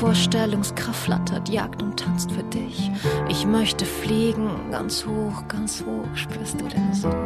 Vorstellungskraft flattert, jagt und tanzt für dich. Ich möchte fliegen, ganz hoch, spürst du den Sog?